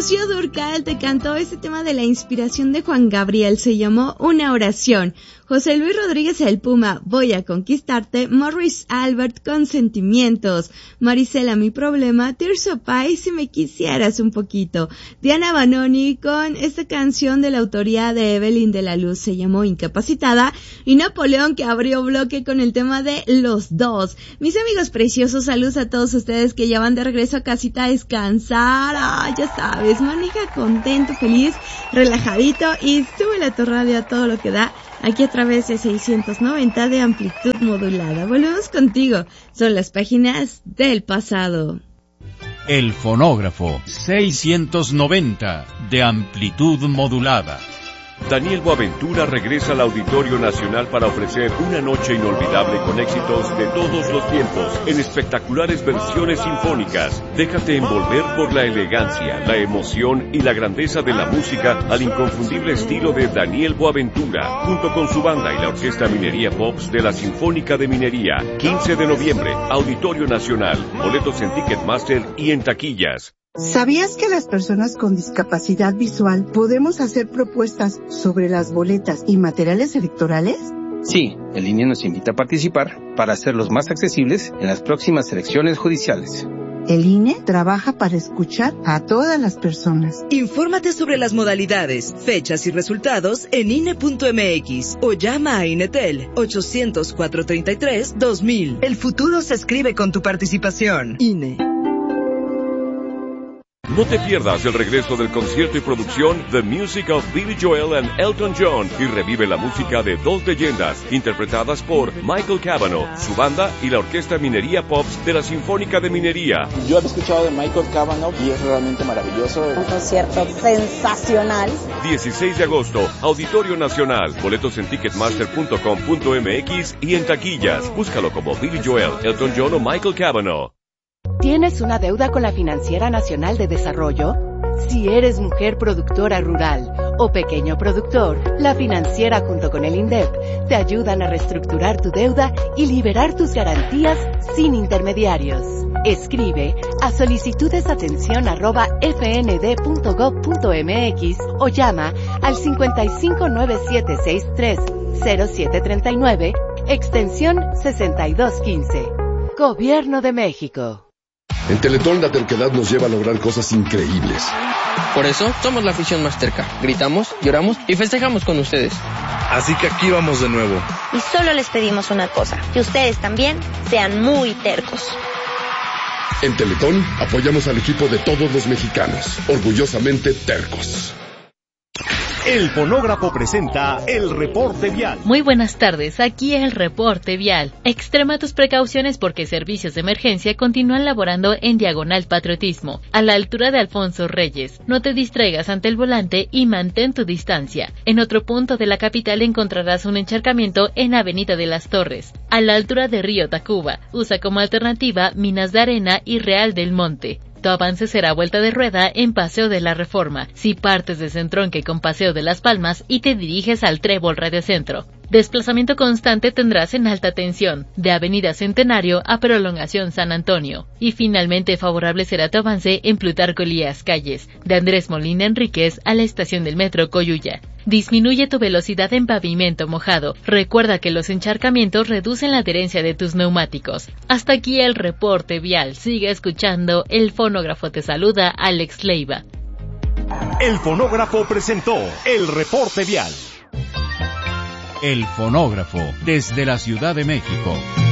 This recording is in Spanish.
Rocío Durcal te cantó este tema de la inspiración de Juan Gabriel, se llamó Una oración. José Luis Rodríguez el Puma, Voy a conquistarte. Morris Albert, Con sentimientos. Marisela, Mi problema. Tirso Pai, Si me quisieras un poquito. Diana Banoni con esta canción de la autoría de Evelyn de la Luz, se llamó Incapacitada. Y Napoleón, que abrió bloque con el tema de Los Dos. Mis amigos preciosos, saludos a todos ustedes que ya van de regreso a casita a descansar. Ya sabes, maneja contento, feliz, relajadito y sube tu radio a todo lo que da. Aquí a través de 690 de amplitud modulada. Volvemos contigo. Son las páginas del pasado. El fonógrafo 690 de amplitud modulada. Daniel Boaventura regresa al Auditorio Nacional para ofrecer una noche inolvidable con éxitos de todos los tiempos en espectaculares versiones sinfónicas. Déjate envolver por la elegancia, la emoción y la grandeza de la música al inconfundible estilo de Daniel Boaventura, junto con su banda y la Orquesta Minería Pops de la Sinfónica de Minería. 15 de noviembre, Auditorio Nacional. Boletos en Ticketmaster y en taquillas. ¿Sabías que las personas con discapacidad visual podemos hacer propuestas sobre las boletas y materiales electorales? Sí, el INE nos invita a participar para hacerlos más accesibles en las próximas elecciones judiciales. El INE trabaja para escuchar a todas las personas. Infórmate sobre las modalidades, fechas y resultados en INE.mx o llama a INETEL 800-433-2000. El futuro se escribe con tu participación. INE. No te pierdas el regreso del concierto y producción The Music of Billy Joel and Elton John y revive la música de dos leyendas interpretadas por Michael Cavanaugh, su banda y la Orquesta Minería Pops de la Sinfónica de Minería. Yo he escuchado de Michael Cavanaugh y es realmente maravilloso. Un concierto sensacional. 16 de agosto, Auditorio Nacional. Boletos en ticketmaster.com.mx y en taquillas. Búscalo como Billy Joel, Elton John o Michael Cavanaugh. ¿Tienes una deuda con la Financiera Nacional de Desarrollo? Si eres mujer productora rural o pequeño productor, la Financiera junto con el INDEP te ayudan a reestructurar tu deuda y liberar tus garantías sin intermediarios. Escribe a solicitudesatención@fnd.gov.mx o llama al 5597630739, extensión 6215. Gobierno de México. En Teletón la terquedad nos lleva a lograr cosas increíbles. Por eso somos la afición más terca. Gritamos, lloramos y festejamos con ustedes. Así que aquí vamos de nuevo. Y solo les pedimos una cosa, que ustedes también sean muy tercos. En Teletón apoyamos al equipo de todos los mexicanos, orgullosamente tercos. El fonógrafo presenta el reporte vial. Muy buenas tardes, aquí el reporte vial. Extrema tus precauciones porque servicios de emergencia continúan laborando en Diagonal Patriotismo, a la altura de Alfonso Reyes. No te distraigas ante el volante y mantén tu distancia. En otro punto de la capital encontrarás un encharcamiento en Avenida de las Torres, a la altura de Río Tacuba. Usa como alternativa Minas de Arena y Real del Monte. Tu avance será vuelta de rueda en Paseo de la Reforma, si partes de Centronque con Paseo de las Palmas y te diriges al Trébol Radiocentro. Desplazamiento constante tendrás en alta tensión, de Avenida Centenario a Prolongación San Antonio. Y finalmente favorable será tu avance en Plutarco Elías Calles, de Andrés Molina Enríquez a la estación del metro Coyuya. Disminuye tu velocidad en pavimento mojado. Recuerda que los encharcamientos reducen la adherencia de tus neumáticos. Hasta aquí el reporte vial. Sigue escuchando. El fonógrafo te saluda, Alex Leiva. El fonógrafo presentó el reporte vial. El fonógrafo desde la Ciudad de México.